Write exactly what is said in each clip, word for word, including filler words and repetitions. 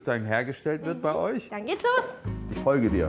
Sagen, hergestellt wird bei euch. Dann geht's los. Ich folge dir.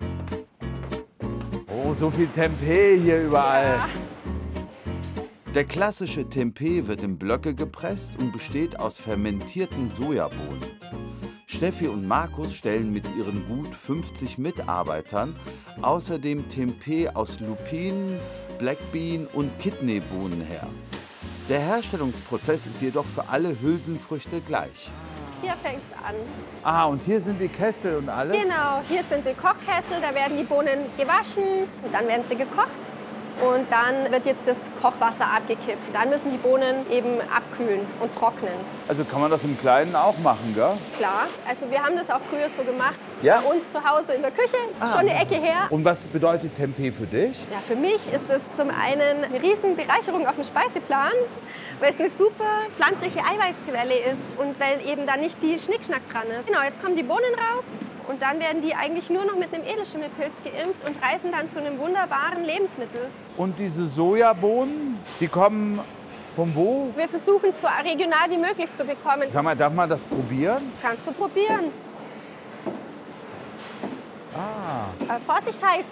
Oh, so viel Tempeh hier überall. Ja. Der klassische Tempeh wird in Blöcke gepresst und besteht aus fermentierten Sojabohnen. Steffi und Markus stellen mit ihren gut fünfzig Mitarbeitern außerdem Tempeh aus Lupinen, Blackbean und Kidneybohnen her. Der Herstellungsprozess ist jedoch für alle Hülsenfrüchte gleich. Hier fängt's an. Ah, und hier sind die Kessel und alles? Genau, hier sind die Kochkessel, da werden die Bohnen gewaschen und dann werden sie gekocht. Und dann wird jetzt das Kochwasser abgekippt. Dann müssen die Bohnen eben abkühlen und trocknen. Also kann man das im Kleinen auch machen, gell? Klar, also wir haben das auch früher so gemacht. Ja? Bei uns zu Hause in der Küche, Ah. schon eine Ecke her. Und was bedeutet Tempeh für dich? Ja, für mich ist es zum einen eine riesen Bereicherung auf dem Speiseplan, weil es eine super pflanzliche Eiweißquelle ist und weil eben da nicht viel Schnickschnack dran ist. Genau, jetzt kommen die Bohnen raus und dann werden die eigentlich nur noch mit einem Edelschimmelpilz geimpft und reifen dann zu einem wunderbaren Lebensmittel. Und diese Sojabohnen, die kommen von wo? Wir versuchen es so regional wie möglich zu bekommen. Kann man, darf man das probieren? Kannst du probieren. Ah, Aber Vorsicht, heiß.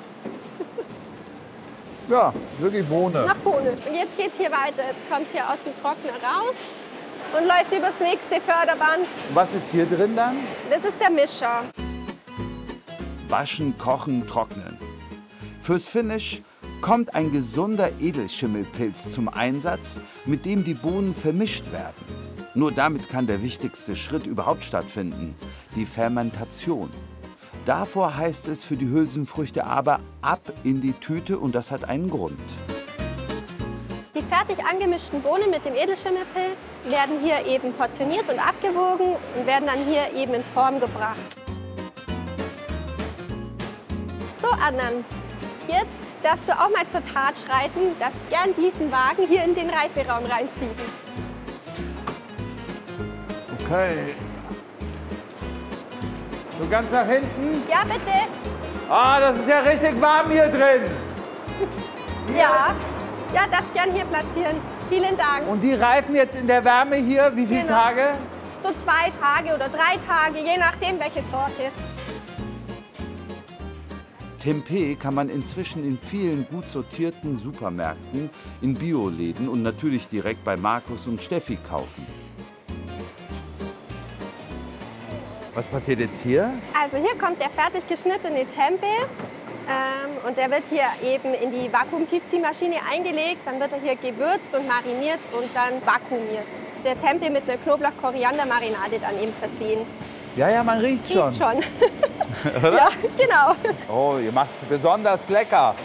ja, wirklich Bohne. Nach Bohne. Und jetzt geht's hier weiter. Jetzt kommt es hier aus dem Trockner raus und läuft übers nächste Förderband. Was ist hier drin dann? Das ist der Mischer. Waschen, kochen, trocknen. Fürs Finish kommt ein gesunder Edelschimmelpilz zum Einsatz, mit dem die Bohnen vermischt werden. Nur damit kann der wichtigste Schritt überhaupt stattfinden, die Fermentation. Davor heißt es für die Hülsenfrüchte aber ab in die Tüte und das hat einen Grund. Die fertig angemischten Bohnen mit dem Edelschimmelpilz werden hier eben portioniert und abgewogen und werden dann hier eben in Form gebracht. So, Adnan, jetzt darfst du auch mal zur Tat schreiten, darfst gern diesen Wagen hier in den Reiferaum reinschieben. Okay. So ganz nach hinten. Ja, bitte. Ah, das ist ja richtig warm hier drin. Ja, ja, darfst gern hier platzieren. Vielen Dank. Und die reifen jetzt in der Wärme hier, wie viele Genau. Tage? So zwei Tage oder drei Tage, je nachdem, welche Sorte. Tempeh kann man inzwischen in vielen gut sortierten Supermärkten, in Bioläden und natürlich direkt bei Markus und Steffi kaufen. Was passiert jetzt hier? Also hier kommt der fertig geschnittene Tempeh ähm, und der wird hier eben in die Vakuumtiefziehmaschine eingelegt. Dann wird er hier gewürzt und mariniert und dann vakuumiert. Der Tempeh mit einer Knoblauch-Koriander-Marinade dann eben versehen. Ja, ja, man riecht schon. Riecht schon. Oder? Ja, genau. Oh, ihr macht es besonders lecker.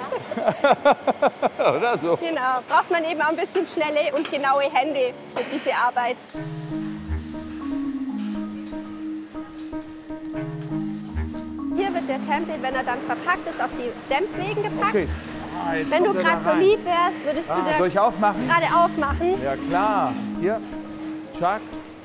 Ja. Oder so? Genau. Braucht man eben auch ein bisschen schnelle und genaue Hände für diese Arbeit. Hier wird der Tempeh, wenn er dann verpackt ist, auf die Dämpfwegen gepackt. Okay. Ah, jetzt Wenn du kommt er da gerade so rein. lieb wärst, würdest du Ah, soll ich da aufmachen? gerade aufmachen. Ja, klar. Hier. Chuck.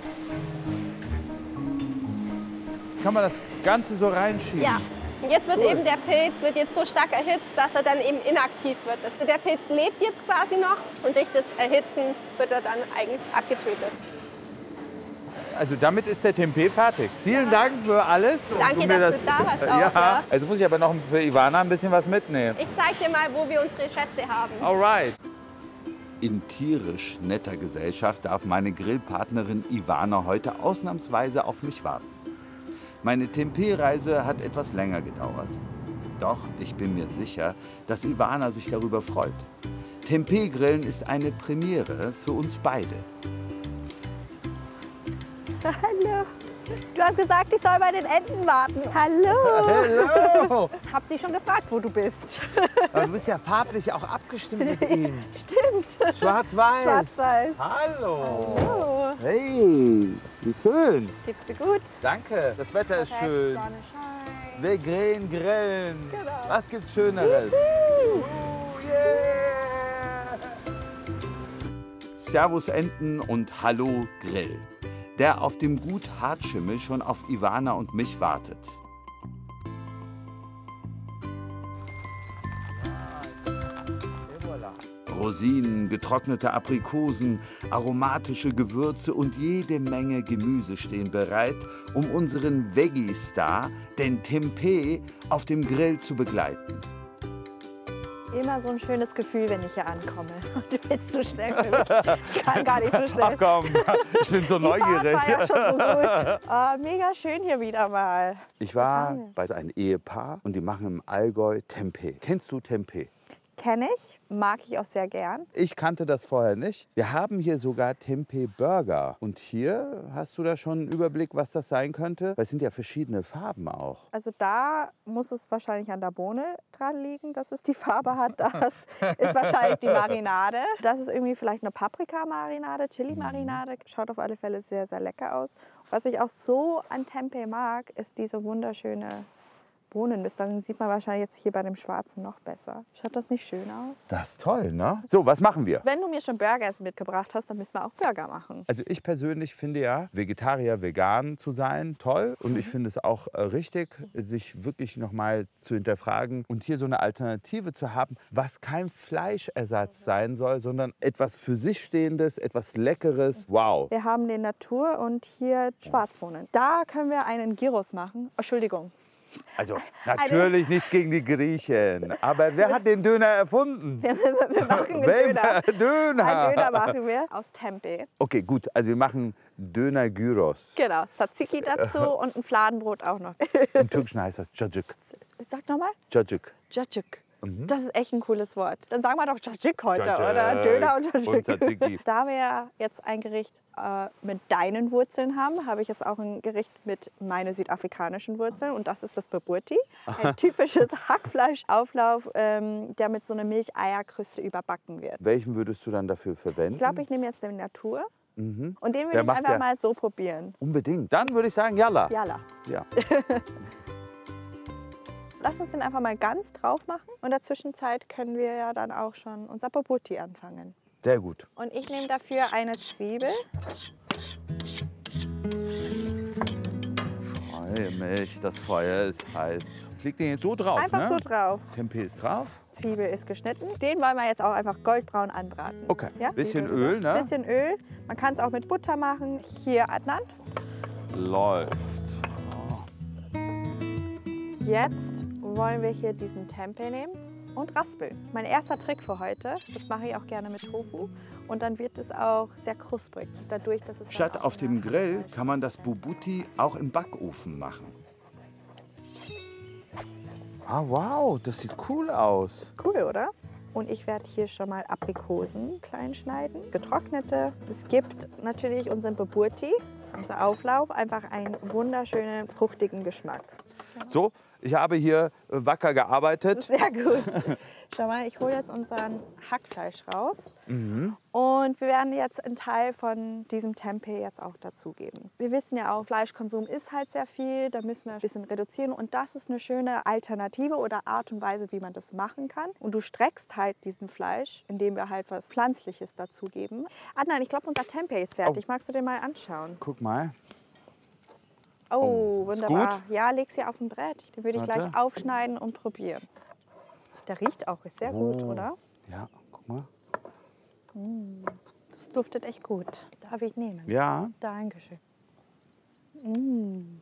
Kann man das Ganze so reinschieben? Ja. Und jetzt wird Cool. eben der Pilz wird jetzt so stark erhitzt, dass er dann eben inaktiv wird. Also der Pilz lebt jetzt quasi noch und durch das Erhitzen wird er dann eigentlich abgetötet. Also damit ist der Tempeh fertig. Vielen Dank für alles. Und Danke, mir dass du da warst auch, Ja, ja. also muss ich aber noch für Ivana ein bisschen was mitnehmen. Ich zeig dir mal, wo wir unsere Schätze haben. Alright. In tierisch netter Gesellschaft darf meine Grillpartnerin Ivana heute ausnahmsweise auf mich warten. Meine Tempeh-Reise hat etwas länger gedauert. Doch ich bin mir sicher, dass Ivana sich darüber freut. Tempeh-Grillen ist eine Premiere für uns beide. Hallo. Du hast gesagt, ich soll bei den Enten warten. Hallo. Hallo. Hab dich schon gefragt, wo du bist. Aber du bist ja farblich auch abgestimmt mit ihnen. Stimmt. Schwarz-Weiß. Schwarz-Weiß. Hallo. Hallo. Hey, wie schön. Geht's dir gut? Danke, das Wetter ist Perfekt, schön. Sonne scheint. Wir grillen, grillen. Genau. Was gibt's Schöneres? Juhu. Uh, yeah. Servus Enten und Hallo Grill. Der auf dem Gut Hartschimmel schon auf Ivana und mich wartet. Rosinen, getrocknete Aprikosen, aromatische Gewürze und jede Menge Gemüse stehen bereit, um unseren Veggie-Star, den Tempeh, auf dem Grill zu begleiten. Immer so ein schönes Gefühl, wenn ich hier ankomme. Du bist zu schnell für mich. Ich kann gar nicht so schnell. Ach komm, ich bin so Die Fahrt neugierig. war ja schon so gut. Oh, mega schön hier wieder mal. Ich war haben wir? bei einem Ehepaar und die machen im Allgäu Tempeh. Kennst du Tempeh? Kenne ich, mag ich auch sehr gern. Ich kannte das vorher nicht. Wir haben hier sogar Tempeh-Burger. Und hier hast du da schon einen Überblick, was das sein könnte? Weil es sind ja verschiedene Farben auch. Also da muss es wahrscheinlich an der Bohne dran liegen, dass es die Farbe hat. Das ist wahrscheinlich die Marinade. Das ist irgendwie vielleicht eine Paprika-Marinade, Chili-Marinade. Schaut auf alle Fälle sehr, sehr lecker aus. Was ich auch so an Tempeh mag, ist diese wunderschöne Bohnennüsse. Dann sieht man wahrscheinlich jetzt hier bei dem Schwarzen noch besser. Schaut das nicht schön aus? Das ist toll, ne? So, was machen wir? Wenn du mir schon Burgers mitgebracht hast, dann müssen wir auch Burger machen. Also ich persönlich finde ja, Vegetarier, vegan zu sein, toll. Und ich finde es auch äh, richtig, sich wirklich noch mal zu hinterfragen und hier so eine Alternative zu haben, was kein Fleischersatz sein soll, sondern etwas für sich Stehendes, etwas Leckeres. Wow. Wir haben den Natur und hier Schwarzbohnen. Da können wir einen Gyros machen. Oh, Entschuldigung. Also natürlich nichts gegen die Griechen. Aber wer hat den Döner erfunden? Wir, wir machen einen Welcher Döner. Döner? Ein Döner machen wir aus Tempeh. Okay, gut. Also wir machen Döner-Gyros. Genau, Tzatziki dazu und ein Fladenbrot auch noch. Im Türkischen heißt das Cacık. Sag nochmal. Cacık. Cacık. Das ist echt ein cooles Wort. Dann sagen wir doch Cacık heute, Cacık oder? Döner und Cacık. und Tzatziki. Da wir jetzt ein Gericht äh, mit deinen Wurzeln haben, habe ich jetzt auch ein Gericht mit meinen südafrikanischen Wurzeln. Und das ist das Bobotie. Ein typisches Hackfleischauflauf, ähm, der mit so einer Milcheierkruste überbacken wird. Welchen würdest du dann dafür verwenden? Ich glaube, ich nehme jetzt den Natur. Mhm. Und den will Der ich macht einfach ja- mal so probieren. Unbedingt. Dann würde ich sagen, Yalla. Jalla. Ja. Lass uns den einfach mal ganz drauf machen. Und in der Zwischenzeit können wir ja dann auch schon unser Bobotie anfangen. Sehr gut. Und ich nehme dafür eine Zwiebel. Freue mich, das Feuer ist heiß. Ich leg den jetzt so drauf, Einfach ne? so drauf. Tempeh ist drauf. Zwiebel ist geschnitten. Den wollen wir jetzt auch einfach goldbraun anbraten. Okay. Ja? Bisschen Zwiebel Öl, ne? Bisschen Öl. Man kann es auch mit Butter machen. Hier, Adnan. Läuft. Jetzt wollen wir hier diesen Tempeh nehmen und raspeln. Mein erster Trick für heute, das mache ich auch gerne mit Tofu. Und dann wird es auch sehr krusprig, dadurch, dass es dann Statt auch auf dem nach Grill Fleisch- kann man das Bobotie auch im Backofen machen. Ah, wow, das sieht cool aus. Cool, oder? Und ich werde hier schon mal Aprikosen klein schneiden, getrocknete. Es gibt natürlich unseren Bobotie, unser Auflauf, einfach einen wunderschönen, fruchtigen Geschmack. So, ich habe hier äh, wacker gearbeitet. Sehr gut. Schau mal, ich hole jetzt unseren Hackfleisch raus. Mhm. Und wir werden jetzt einen Teil von diesem Tempeh jetzt auch dazugeben. Wir wissen ja auch, Fleischkonsum ist halt sehr viel, da müssen wir ein bisschen reduzieren. Und das ist eine schöne Alternative oder Art und Weise, wie man das machen kann. Und du streckst halt diesen Fleisch, indem wir halt was Pflanzliches dazugeben. Adnan, ich glaube, unser Tempeh ist fertig. Oh. Magst du den mal anschauen? Guck mal. Oh, Oh, ist wunderbar. gut? Ja, leg's hier auf den Brett. Den würde ich Warte. gleich aufschneiden und probieren. Der riecht auch, ist sehr gut, Oh. oder? Ja, guck mal. Das duftet echt gut. Darf ich nehmen? Ja. Dankeschön. Mm.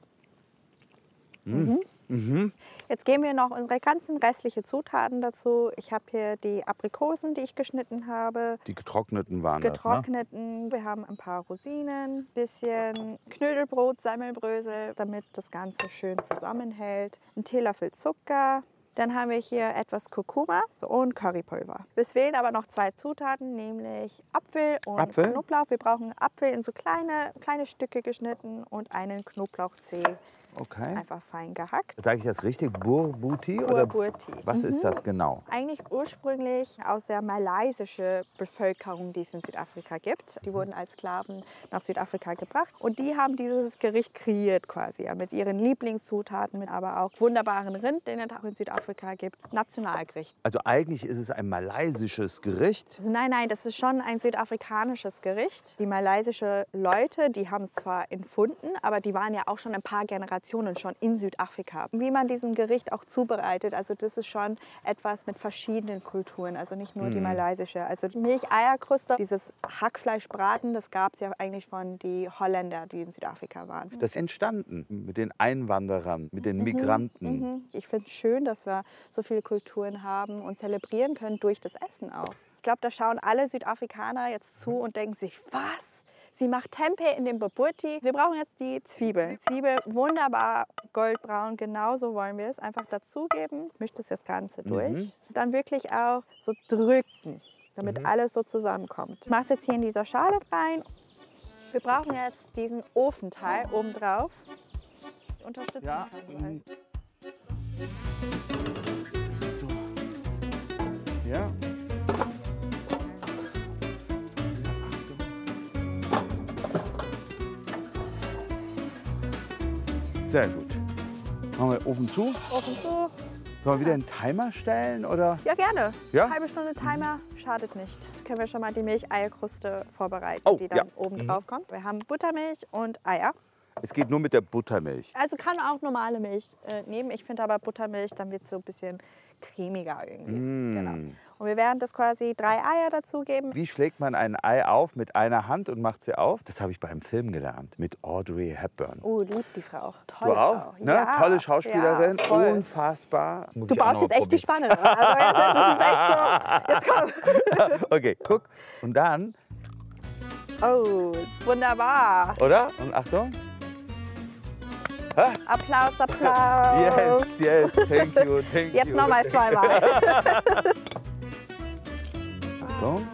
Mhm. Jetzt geben wir noch unsere ganzen restlichen Zutaten dazu. Ich habe hier die Aprikosen, die ich geschnitten habe, Die getrockneten waren das, ne? getrockneten. Wir haben ein paar Rosinen, bisschen Knödelbrot, Semmelbrösel, damit das Ganze schön zusammenhält. Ein Teelöffel Zucker. Dann haben wir hier etwas Kurkuma und Currypulver. Wir wählen aber noch zwei Zutaten, nämlich Apfel und Apfel? Knoblauch. Wir brauchen Apfel in so kleine, kleine Stücke geschnitten und einen Knoblauchzeh, Okay. einfach fein gehackt. Sage ich das richtig? Burbuti? Oder Bobotie. was ist das genau? Eigentlich ursprünglich aus der malaysischen Bevölkerung, die es in Südafrika gibt. Die wurden als Sklaven nach Südafrika gebracht und die haben dieses Gericht kreiert quasi, ja, mit ihren Lieblingszutaten, mit aber auch wunderbaren Rind, den es auch in Südafrika Südafrika gibt. Nationalgericht. Also eigentlich ist es ein malaysisches Gericht. Also nein, nein, das ist schon ein südafrikanisches Gericht. Die malaysischen Leute, die haben es zwar erfunden, aber die waren ja auch schon ein paar Generationen schon in Südafrika. Wie man diesen Gericht auch zubereitet, also das ist schon etwas mit verschiedenen Kulturen, also nicht nur die malaysische. Also Milch-Eierkruste, dieses Hackfleischbraten, das gab es ja eigentlich von den Holländern, die in Südafrika waren. Das ist entstanden mit den Einwanderern, mit den Migranten. Mhm. Ich finde es schön, dass wir so viele Kulturen haben und zelebrieren können durch das Essen auch. Ich glaube, da schauen alle Südafrikaner jetzt zu und denken sich, was? Sie macht Tempeh in dem Bobotie. Wir brauchen jetzt die Zwiebel. Zwiebel wunderbar goldbraun, genauso wollen wir es. Einfach dazugeben, mischt das Ganze durch. Mhm. Dann wirklich auch so drücken, damit mhm. alles so zusammenkommt. Ich mache es jetzt hier in dieser Schale rein. Wir brauchen jetzt diesen Ofenteil obendrauf. Unterstützen Ja. kann. So. Ja. Sehr gut. Machen wir Ofen zu. Ofen zu. Sollen wir wieder einen Timer stellen? Oder? Ja, gerne. Ja? Eine halbe Stunde Timer schadet nicht. Jetzt können wir schon mal die Milch-Eierkruste vorbereiten, Oh, die dann ja. oben drauf kommt. Wir haben Buttermilch und Eier. Es geht nur mit der Buttermilch. Also kann man auch normale Milch äh, nehmen. Ich finde aber Buttermilch, dann wird es so ein bisschen cremiger irgendwie. Mm. Genau. Und wir werden das quasi drei Eier dazugeben. Wie schlägt man ein Ei auf mit einer Hand und macht sie auf? Das habe ich beim Film gelernt mit Audrey Hepburn. Oh, liebt die Frau. Toll. Du auch? Frau. Ne? Ja, Tolle Schauspielerin, ja, voll. unfassbar. Muss Du ich auch baust noch jetzt echt die probieren. Spanne. Also jetzt, das ist echt so. Jetzt komm. Okay, guck. Und dann, Oh, wunderbar. oder? Und Achtung. Applaus, Applaus. Yes, yes, thank you, thank Jetzt you. nochmal zweimal. Achtung.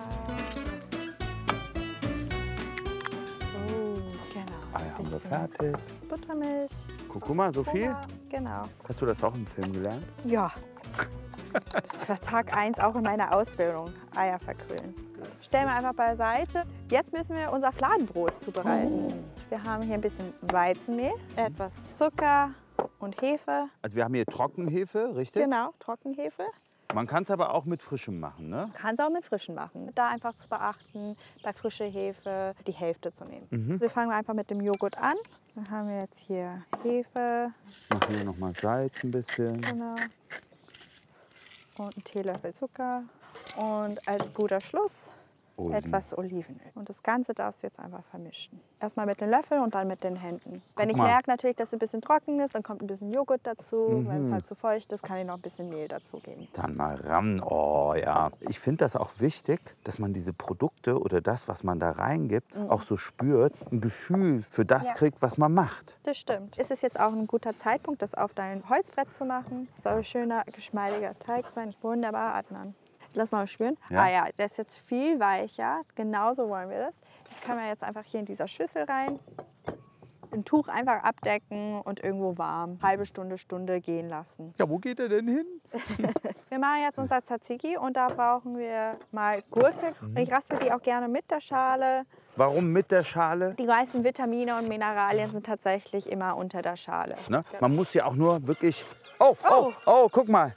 Oh, genau. Ei So ein haben wir bisschen fertig. Buttermilch. Kurkuma, so viel? Genau. Hast du das auch im Film gelernt? Ja. Das war Tag eins auch in meiner Ausbildung. Eier verquillen. Stellen wir einfach beiseite. Jetzt müssen wir unser Fladenbrot zubereiten. Wir haben hier ein bisschen Weizenmehl, etwas Zucker und Hefe. Also wir haben hier Trockenhefe, richtig? Genau, Trockenhefe. Man kann es aber auch mit frischem machen, ne? Kann es auch mit frischen machen. Da einfach zu beachten, bei frischer Hefe die Hälfte zu nehmen. Mhm. Also fangen wir einfach mit dem Joghurt an. Dann haben wir jetzt hier Hefe. Machen wir noch mal Salz ein bisschen. Genau. Und einen Teelöffel Zucker. Und als guter Schluss Oliven. etwas Olivenöl. Und das Ganze darfst du jetzt einfach vermischen. Erstmal mit den Löffeln und dann mit den Händen. Wenn ich mal. merke natürlich, dass es ein bisschen trocken ist, dann kommt ein bisschen Joghurt dazu. Mhm. Wenn es halt zu feucht ist, kann ich noch ein bisschen Mehl dazugeben. Dann mal ran. Oh ja. Ich finde das auch wichtig, dass man diese Produkte oder das, was man da reingibt, auch so spürt, ein Gefühl für das Ja. kriegt, was man macht. Das stimmt. Ist es jetzt auch ein guter Zeitpunkt, das auf dein Holzbrett zu machen? Soll ein schöner, geschmeidiger Teig sein. Wunderbar, Adnan. Lass mal spüren. Ja. Ah ja, der ist jetzt viel weicher. Genauso wollen wir das. Das können wir jetzt einfach hier in dieser Schüssel rein. Ein Tuch einfach abdecken und irgendwo warm. Halbe Stunde, Stunde gehen lassen. Ja, wo geht er denn hin? Wir machen jetzt unser Tzatziki und da brauchen wir mal Gurke. Und ich raspel die auch gerne mit der Schale. Warum mit der Schale? Die meisten Vitamine und Mineralien sind tatsächlich immer unter der Schale. Ne? Man muss ja auch nur wirklich... Oh, oh, oh, guck mal.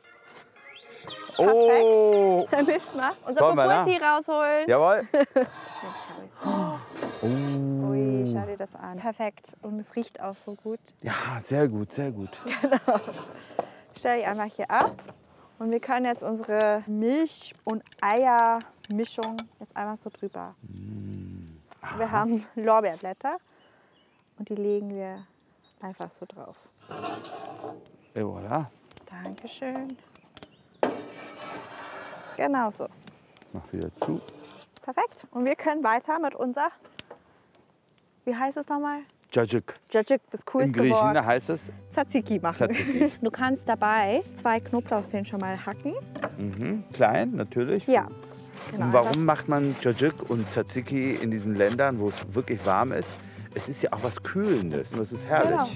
Oh. Dann müssen wir unser Sollen wir, Bobotie ne? rausholen. Jawohl. Oh. Ui, schau dir das an. Perfekt. Und es riecht auch so gut. Ja, sehr gut, sehr gut. Stell die einfach hier ab. Und wir können jetzt unsere Milch- und Eiermischung jetzt einmal so drüber. Wir haben Lorbeerblätter und die legen wir einfach so drauf. Et voilà. Dankeschön. Genau so. Mach wieder zu. Perfekt. Und wir können weiter mit unser, wie heißt es nochmal? Cacık. Cacık, das coolste Im Griechischen Wort. heißt es Tzatziki machen. Tzatziki. Du kannst dabei zwei Knoblauchzehen schon mal hacken. Mhm. Klein, natürlich. Ja. Genau, Und warum macht man Cacık und Tzatziki in diesen Ländern, wo es wirklich warm ist? Es ist ja auch was Kühlendes und das ist herrlich.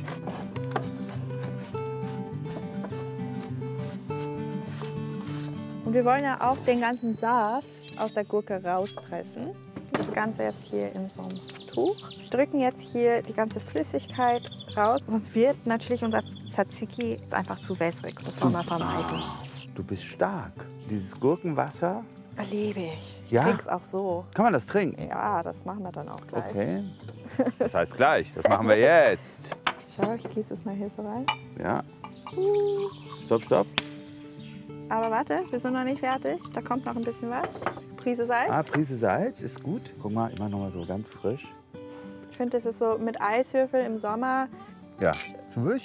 Und wir wollen ja auch den ganzen Saft aus der Gurke rauspressen. Das Ganze jetzt hier in so einem Tuch. Drücken jetzt hier die ganze Flüssigkeit raus, sonst wird natürlich unser Tzatziki einfach zu wässrig. Das wollen wir vermeiden. Du bist stark. Dieses Gurkenwasser, Liebe ich. Ich Ja? trinke es auch so. kann man das trinken? Ja, das machen wir dann auch gleich. Okay. Das heißt gleich, das machen wir jetzt. Schau, ich gieße es mal hier so rein. Ja. Stopp, stopp. Aber warte, wir sind noch nicht fertig. Da kommt noch ein bisschen was. Prise Salz. Ah, Prise Salz ist gut. Guck mal, immer noch mal so ganz frisch. Ich finde, das ist so mit Eiswürfel im Sommer. Ja, das ist wirklich